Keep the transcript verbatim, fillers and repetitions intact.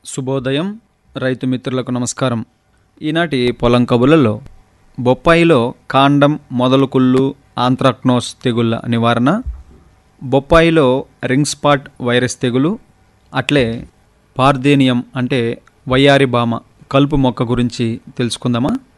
శుభోదయం రైతు మిత్రులకు నమస్కారం. ఈనాటి పొలం కబుర్లలో బొప్పాయిలో కాండం మొదలు కుళ్ళు ఆంత్రాక్నోస్ తెగుళ్ల నివారణ, బొప్పాయిలో రింగ్ స్పాట్ వైరస్ తెగులు, అట్లే పార్దేనియం అంటే వయ్యారి బామ కలుపు మొక్క గురించి తెలుసుకుందామా.